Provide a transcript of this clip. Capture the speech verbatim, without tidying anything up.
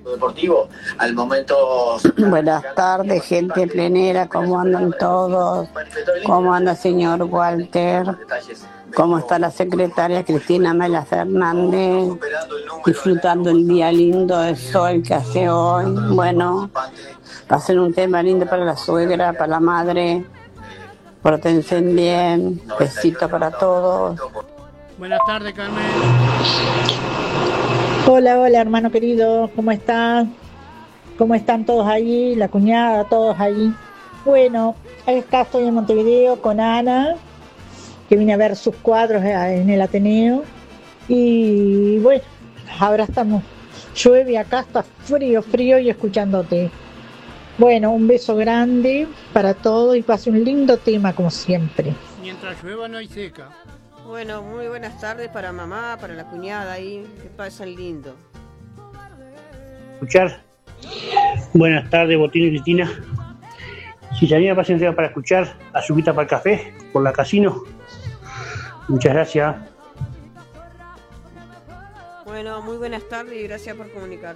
deportivo al momento. Buenas tardes, gente plenera, ¿cómo andan todos? ¿Cómo anda el señor Walter? ¿Cómo está la secretaria Cristina Mela Fernández? Disfrutando el día lindo de sol que hace hoy. Bueno, va a ser un tema lindo para la suegra, para la madre. Pórtense bien, besito para todos. Buenas tardes, Carmen. Hola, hola, hermano querido, ¿cómo están? ¿Cómo están todos ahí? La cuñada, todos ahí. Bueno, acá estoy en Montevideo con Ana, que vine a ver sus cuadros en el Ateneo. Y bueno, ahora estamos, llueve acá, está frío, frío y escuchándote. Bueno, un beso grande para todos y pase un lindo tema como siempre. Mientras llueva no hay seca. Bueno, muy buenas tardes para mamá, para la cuñada ahí, que pasen lindo. Escuchar. Buenas tardes, Botín y Cristina. Si salía paciencia para escuchar, azúcar para el café, por la Casino. Muchas gracias. Bueno, muy buenas tardes y gracias por comunicarse.